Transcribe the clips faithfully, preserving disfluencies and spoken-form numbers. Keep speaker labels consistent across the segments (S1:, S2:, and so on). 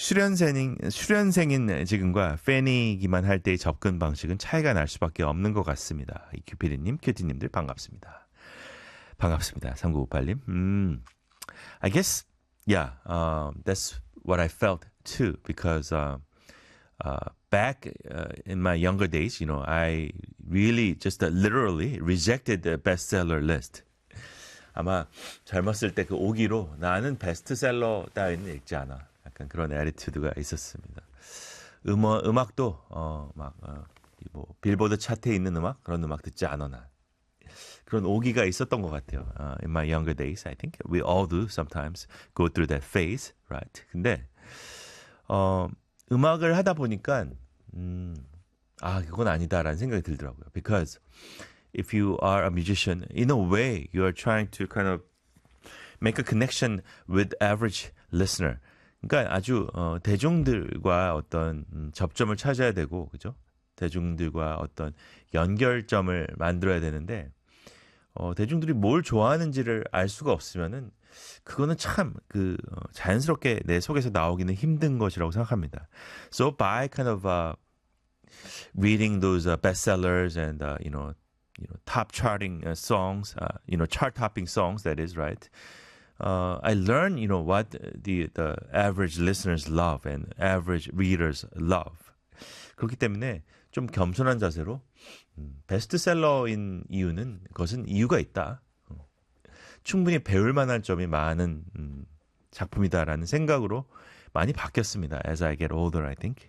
S1: 수련생인, 수련생인 지금과 팬이기만 할 때의 접근 방식은 차이가 날 수밖에 없는 것 같습니다. 이 큐피디님, 큐티님들 반갑습니다. 반갑습니다. 삼구오팔님. 음, I guess, yeah, uh, that's what I felt too, because uh, uh, back uh, in my younger days, you know, I really just uh, literally rejected the bestseller list. 아마 젊었을 때 그 오기로 나는 베스트셀러 따위는 읽지 않아. 약간 그런 애티튜드가 있었습니다. 음악, 음악도 어, 막 어, 뭐 빌보드 차트에 있는 음악 그런 음악 듣지 않아 난. 그런 오기가 있었던 것 같아요. Uh, in my younger days, I think we all do sometimes go through that phase, right? 근데 어, 음악을 하다 보니까 음, 아 그건 아니다라는 생각이 들더라고요. Because if you are a musician, in a way, you are trying to kind of make a connection with average listener. 그러니까 아주 어, 대중들과 어떤 음, 접점을 찾아야 되고, 그죠? 대중들과 어떤 연결점을 만들어야 되는데, 어, 대중들이 뭘 좋아하는지를 알 수가 없으면은 그거는 참 그 어, 자연스럽게 내 속에서 나오기는 힘든 것이라고 생각합니다. So by kind of uh, reading those uh, bestsellers and uh, you know. You know, top charting uh, songs, uh, you know, chart topping songs, that is, right? Uh, I learned, you know, what the, the average listeners love and average readers love. 그렇기 때문에 좀 겸손한 자세로, 음, 베스트셀러인 이유는, 그것은 이유가 있다. 어, 충분히 배울 만한 점이 많은, 음, 작품이다라는 생각으로 많이 바뀌었습니다. As I get older, I think.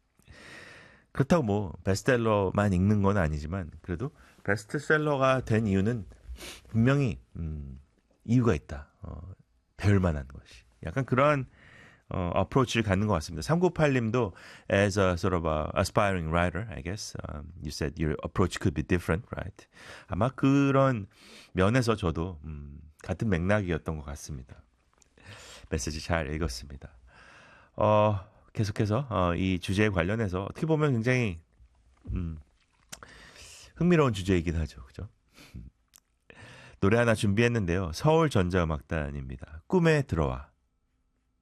S1: 그렇다고 뭐 베스트셀러만 읽는 건 아니지만 그래도 베스트셀러가 된 이유는 분명히 음, 이유가 있다. 어, 배울 만한 것이. 약간 그런 어, 어프로치를 갖는 것 같습니다. 삼구팔님도 as a sort of a aspiring writer, I guess um, you said your approach could be different, right? 아마 그런 면에서 저도 음, 같은 맥락이었던 것 같습니다. 메시지 잘 읽었습니다. 어. 계속해서 어, 이 주제에 관련해서 어떻게 보면 굉장히 음, 흥미로운 주제이긴 하죠. 그죠? 노래 하나 준비했는데요. 서울전자음악단입니다. 꿈에 들어와.